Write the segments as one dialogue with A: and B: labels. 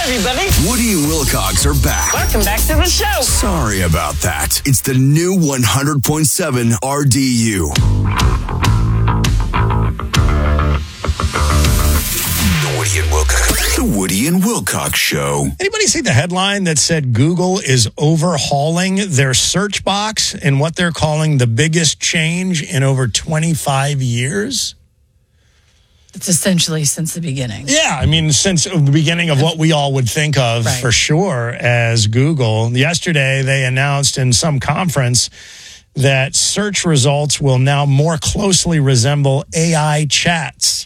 A: everybody.
B: Woody and Wilcox are back.
A: Welcome back to the show.
B: Sorry about that. It's the new 100.7 RDU. The Woody and Wilcox Show.
C: Anybody see the headline that said Google is overhauling their search box in what they're calling the biggest change in over 25 years?
D: It's essentially since the beginning.
C: Yeah, I mean, since the beginning of what we all would think of for sure as Google. Yesterday, they announced in some conference that search results will now more closely resemble AI chats.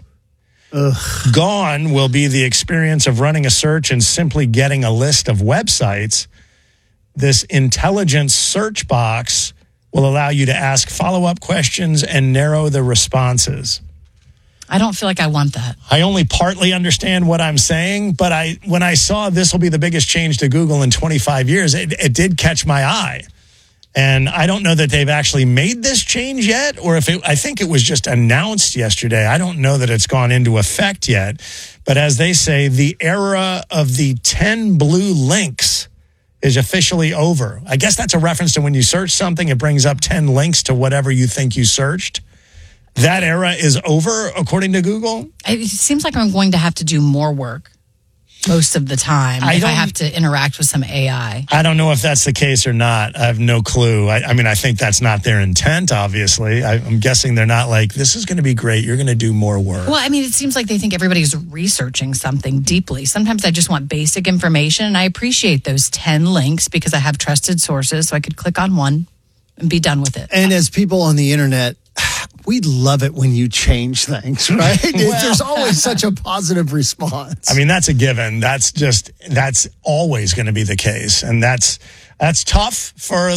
C: Gone will be the experience of running a search and simply getting a list of websites. This intelligent search box will allow you to ask follow-up questions and narrow the responses.
D: I don't feel like I want that.
C: I only partly understand what I'm saying, but when I saw this will be the biggest change to Google in 25 years, it did catch my eye. And I don't know that they've actually made this change yet, or I think it was just announced yesterday. I don't know that it's gone into effect yet. But as they say, the era of the 10 blue links is officially over. I guess that's a reference to when you search something, it brings up 10 links to whatever you think you searched. That era is over, according to Google?
D: It seems like I'm going to have to do more work most of the time if I have to interact with some AI.
C: I don't know if that's the case or not. I have no clue. I mean, I think that's not their intent, obviously. I'm guessing they're not like, this is going to be great. You're going to do more work.
D: Well, I mean, it seems like they think everybody's researching something deeply. Sometimes I just want basic information, and I appreciate those 10 links because I have trusted sources, so I could click on one and be done with it.
E: And as people on the internet, we love it when you change things, right? There's always such a positive response.
C: I mean, that's a given. That's always going to be the case. And that's tough for,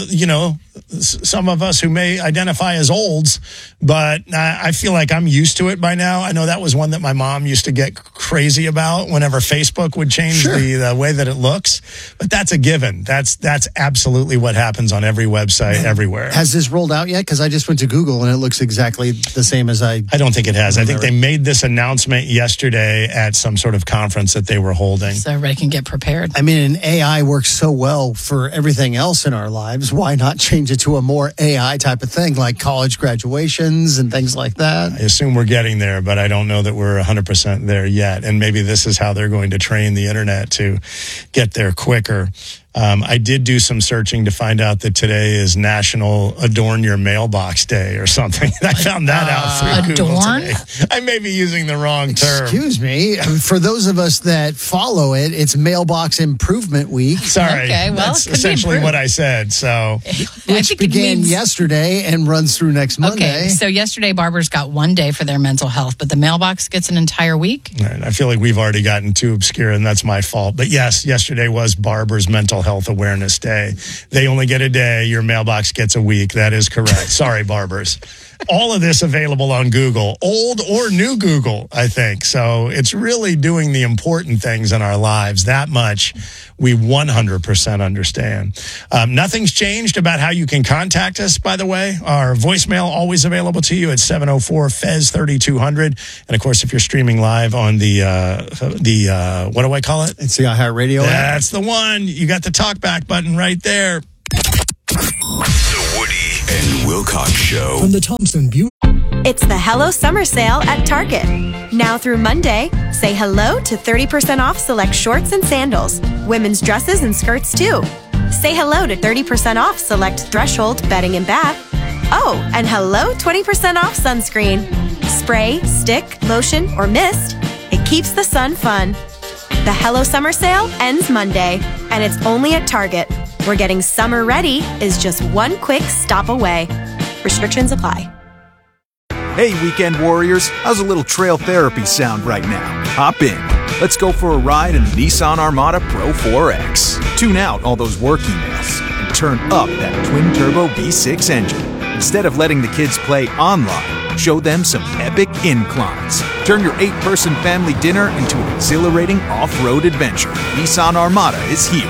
C: some of us who may identify as olds, but I feel like I'm used to it by now. I know that was one that my mom used to get crazy about whenever Facebook would change the way that it looks. But that's a given. That's absolutely what happens on every website everywhere.
E: Has this rolled out yet? Because I just went to Google and it looks exactly the same as I
C: don't think it has. I think they made this announcement yesterday at some sort of conference that they were holding.
D: So everybody can get prepared.
E: I mean, an AI works so well for everything else in our lives. Why not change it to a more AI type of thing, like college graduations and things like that?
C: I assume we're getting there, but I don't know that we're 100% there yet. And maybe this is how they're going to train the internet to get there quicker. I did do some searching to find out that today is National Adorn Your Mailbox Day or something. I found that out through Google today. I may be using the wrong term.
E: Excuse me. For those of us that follow it, it's Mailbox Improvement Week.
C: Sorry.
D: Okay, well,
C: that's essentially what I said. So,
E: which began yesterday and runs through next Monday.
D: Okay, so yesterday barbers got 1 day for their mental health, but the mailbox gets an entire week?
C: Right, I feel like we've already gotten too obscure, and that's my fault. But yes, yesterday was Barbers Mental Health Awareness Day. They only get a day. Your mailbox gets a week. That is correct. Sorry, barbers. All of this available on Google, old or new Google, I think. So it's really doing the important things in our lives. That much we 100% understand. Nothing's changed about how you can contact us, by the way. Our voicemail always available to you at 704-FEZ-3200. And, of course, if you're streaming live on the what do I call it?
E: It's the iHeartRadio app.
C: That's the one. You got the talkback button right there.
B: The Woody and Wilcox Show.
F: From the Thompson Buick.
G: It's the Hello Summer Sale at Target. Now through Monday, say hello to 30% off select shorts and sandals. Women's dresses and skirts, too. Say hello to 30% off select Threshold bedding and bath. Oh, and hello 20% off sunscreen. Spray, stick, lotion, or mist. It keeps the sun fun. The Hello Summer Sale ends Monday, and it's only at Target, where getting summer ready is just one quick stop away. Restrictions apply.
H: Hey, weekend warriors, how's a little trail therapy sound right now? Hop in. Let's go for a ride in the Nissan Armada Pro 4X. Tune out all those work emails and turn up that twin-turbo V6 engine. Instead of letting the kids play online, show them some epic inclines. Turn your 8-person family dinner into an exhilarating off-road adventure. Nissan Armada is here.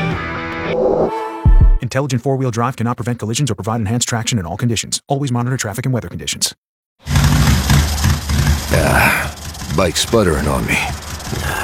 H: Intelligent four-wheel drive cannot prevent collisions or provide enhanced traction in all conditions. Always monitor traffic and weather conditions.
I: Bike sputtering on me.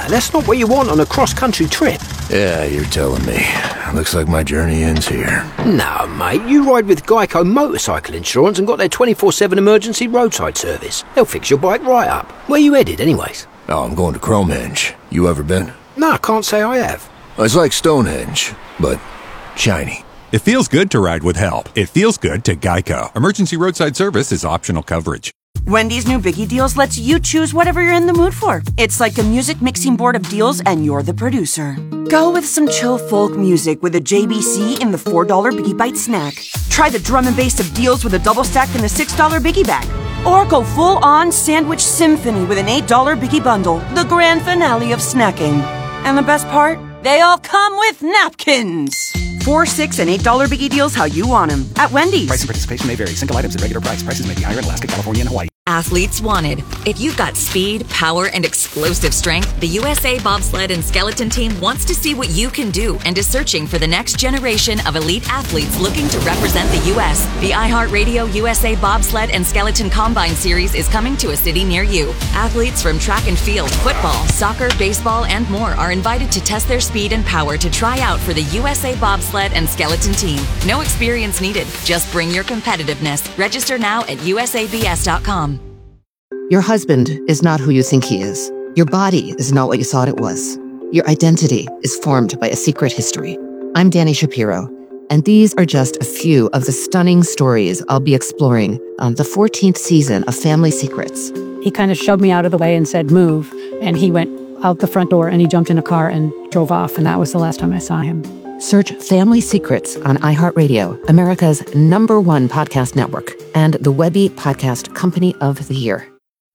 A: That's not what you want on a cross-country trip.
F: Yeah, you're telling me. Looks like my journey ends here.
A: No, mate, you ride with Geico Motorcycle Insurance and got their 24/7 emergency roadside service. They'll fix your bike right up. Where you headed, anyways?
F: Oh, I'm going to Cromehenge. You ever been?
A: No, I can't say I have.
F: It's like Stonehenge, but shiny.
I: It feels good to ride with help. It feels good to Geico. Emergency roadside service is optional coverage.
J: Wendy's new Biggie Deals lets you choose whatever you're in the mood for. It's like a music mixing board of deals, and you're the producer. Go with some chill folk music with a JBC in the $4 Biggie Bite snack. Try the drum and bass of deals with a double stack in the $6 Biggie Bag. Or go full-on sandwich symphony with an $8 Biggie Bundle, the grand finale of snacking. And the best part? They all come with napkins. $4, $6, and $8 Biggie Deals how you want them at Wendy's.
K: Price and participation may vary. Single items at regular price. Prices may be higher in Alaska, California, and Hawaii.
L: Athletes wanted. If you've got speed, power, and explosive strength, the USA Bobsled and Skeleton Team wants to see what you can do and is searching for the next generation of elite athletes looking to represent the U.S. The iHeartRadio USA Bobsled and Skeleton Combine Series is coming to a city near you. Athletes from track and field, football, soccer, baseball, and more are invited to test their speed and power to try out for the USA Bobsled and Skeleton Team. No experience needed. Just bring your competitiveness. Register now at usabs.com.
M: Your husband is not who you think he is. Your body is not what you thought it was. Your identity is formed by a secret history. I'm Danny Shapiro, and these are just a few of the stunning stories I'll be exploring on the 14th season of Family Secrets.
N: He kind of shoved me out of the way and said, move. And he went out the front door and he jumped in a car and drove off. And that was the last time I saw him.
M: Search Family Secrets on iHeartRadio, America's #1 podcast network, and the Webby Podcast Company of the Year.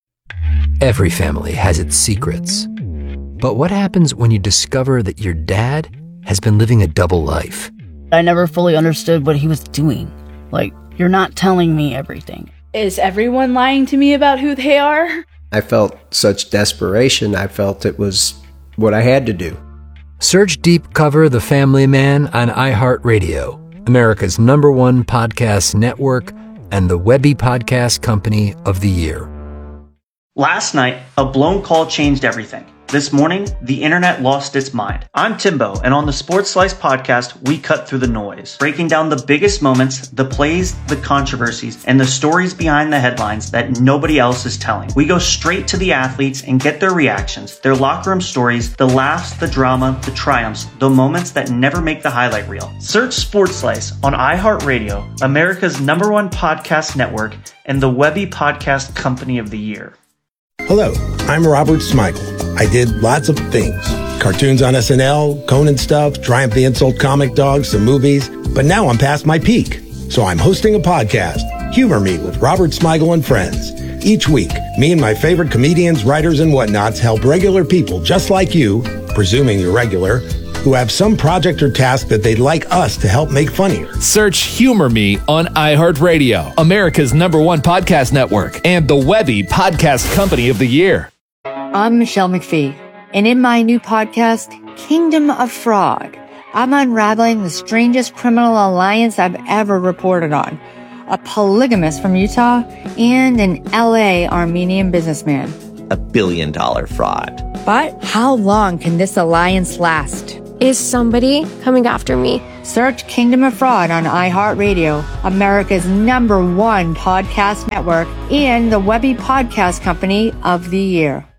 O: Every family has its secrets. But what happens when you discover that your dad has been living a double life?
P: I never fully understood what he was doing. Like, you're not telling me everything.
Q: Is everyone lying to me about who they are?
R: I felt such desperation. I felt it was what I had to do.
O: Search Deep Cover The Family Man on iHeartRadio, America's #1 podcast network, and the Webby Podcast Company of the Year.
S: Last night, a blown call changed everything. This morning, the internet lost its mind. I'm Timbo, and on the Sports Slice podcast, we cut through the noise, breaking down the biggest moments, the plays, the controversies, and the stories behind the headlines that nobody else is telling. We go straight to the athletes and get their reactions, their locker room stories, the laughs, the drama, the triumphs, the moments that never make the highlight reel. Search Sports Slice on iHeartRadio, America's #1 podcast network, and the Webby Podcast Company of the Year.
T: Hello, I'm Robert Smigel. I did lots of things. Cartoons on SNL, Conan stuff, Triumph the Insult Comic Dog, some movies. But now I'm past my peak. So I'm hosting a podcast, Humor Me with Robert Smigel and Friends. Each week, me and my favorite comedians, writers, and whatnots help regular people just like you, presuming you're regular, who have some project or task that they'd like us to help make funnier.
U: Search Humor Me on iHeartRadio, America's #1 podcast network, and the Webby Podcast Company of the Year.
V: I'm Michelle McPhee, and in my new podcast, Kingdom of Fraud, I'm unraveling the strangest criminal alliance I've ever reported on. A polygamist from Utah and an LA Armenian businessman.
W: $1 billion fraud.
V: But how long can this alliance last?
X: Is somebody coming after me?
V: Search Kingdom of Fraud on iHeartRadio, America's #1 podcast network, and the Webby Podcast Company of the Year.